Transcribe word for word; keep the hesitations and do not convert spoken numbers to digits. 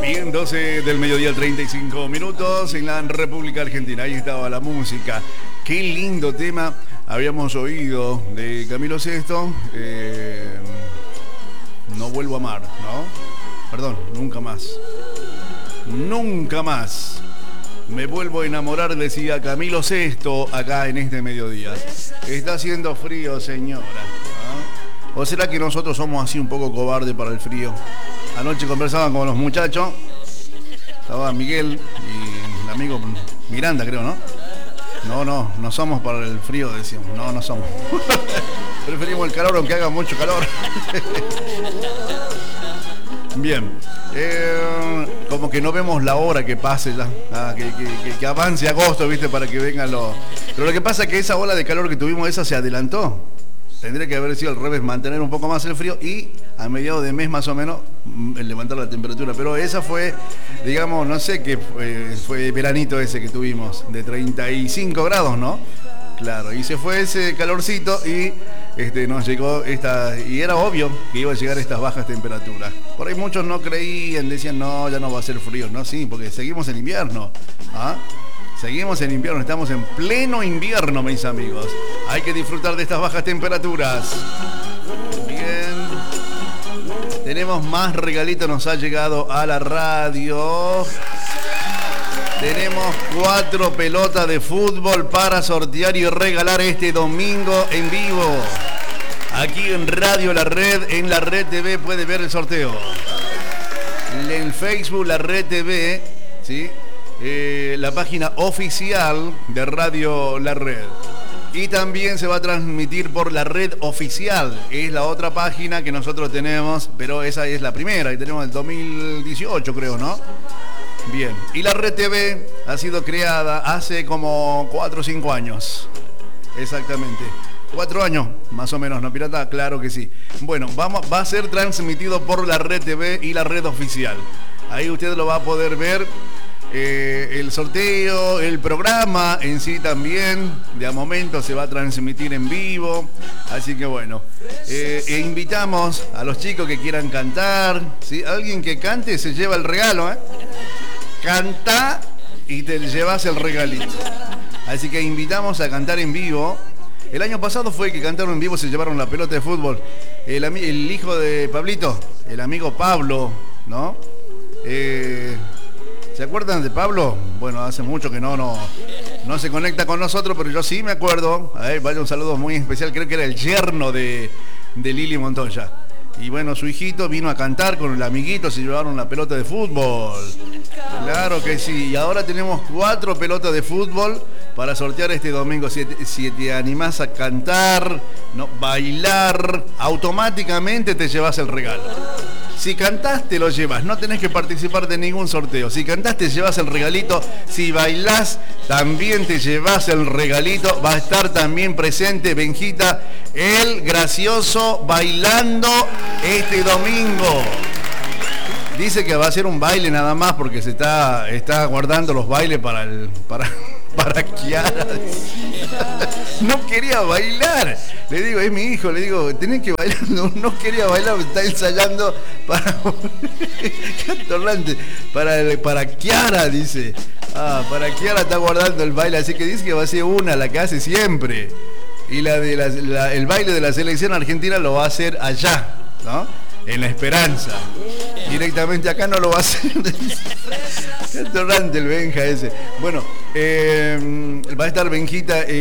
Bien, doce del mediodía, treinta y cinco minutos en la República Argentina. Ahí estaba la música. Qué lindo tema habíamos oído de Camilo Sesto. Eh, no vuelvo a amar, ¿no? Perdón, nunca más. Nunca más. Me vuelvo a enamorar, decía Camilo Sesto acá en este mediodía. Está haciendo frío, señora, ¿no? ¿O será que nosotros somos así un poco cobardes para el frío? Anoche conversaban con los muchachos. Estaba Miguel y el amigo Miranda, creo, ¿no? No, no, no somos para el frío, decíamos. No, no somos. Preferimos el calor aunque haga mucho calor. Bien. Eh, como que no vemos la hora que pase ya. Ah, que, que, que avance agosto, ¿viste? Para que vengan los... Pero lo que pasa es que esa ola de calor que tuvimos, esa se adelantó. Tendría que haber sido al revés, mantener un poco más el frío y a mediados de mes más o menos levantar la temperatura. Pero esa fue, digamos, no sé qué fue, fue veranito ese que tuvimos, de treinta y cinco grados, ¿no? Claro, y se fue ese calorcito y este, nos llegó esta, y era obvio que iba a llegar estas bajas temperaturas. Por ahí muchos no creían, decían, no, ya no va a ser frío. No, sí, porque seguimos en invierno. ¿Ah? Seguimos en invierno, estamos en pleno invierno, mis amigos. Hay que disfrutar de estas bajas temperaturas. Bien. Tenemos más regalitos, nos ha llegado a la radio. Tenemos cuatro pelotas de fútbol para sortear y regalar este domingo en vivo. Aquí en Radio La Red, en La Red T V puede ver el sorteo. En Facebook La Red T V, ¿sí? Eh, la página oficial de Radio La Red. Y también se va a transmitir por la red oficial. Es la otra página que nosotros tenemos, pero esa es la primera. Y tenemos el dos mil dieciocho, creo, ¿no? Bien. Y la Red T V ha sido creada hace como cuatro o cinco años. Exactamente. Cuatro años, más o menos, ¿no, pirata? Claro que sí. Bueno, vamos, va a ser transmitido por la Red T V y la red oficial. Ahí usted lo va a poder ver. Eh, el sorteo, el programa en sí también, de a momento se va a transmitir en vivo, así que bueno, eh, e invitamos a los chicos que quieran cantar, ¿sí? Alguien que cante se lleva el regalo, ¿eh? Canta y te llevas el regalito, así que invitamos a cantar en vivo. El año pasado fue que cantaron en vivo, se llevaron la pelota de fútbol, el, el hijo de Pablito, el amigo Pablo, ¿no? Eh... ¿Se acuerdan de Pablo? Bueno, hace mucho que no, no, no se conecta con nosotros, pero yo sí me acuerdo. A ver, vaya un saludo muy especial, creo que era el yerno de, de Lili Montoya. Y bueno, su hijito vino a cantar con el amiguito, se llevaron la pelota de fútbol. Claro que sí, y ahora tenemos cuatro pelotas de fútbol para sortear este domingo. Si te, si te animás a cantar, no, bailar, automáticamente te llevas el regalo. Si cantás, te lo llevas, no tenés que participar de ningún sorteo. Si cantás, te llevas el regalito. Si bailás, también te llevas el regalito. Va a estar también presente Benjita, el gracioso, bailando este domingo. Dice que va a ser un baile nada más porque se está, está guardando los bailes para el... Para... para Kiara. No quería bailar. Le digo, es mi hijo, le digo, tenés que bailar. No, no quería bailar, está ensayando para para, para Kiara, dice. Ah, para Kiara está guardando el baile, así que dice que va a ser una, la que hace siempre. Y la de la, la, el baile de la selección argentina lo va a hacer allá, ¿no? En La Esperanza. Directamente acá no lo va a hacer. Qué atorrante el Benja ese. Bueno, eh, va a estar Benjita. Eh,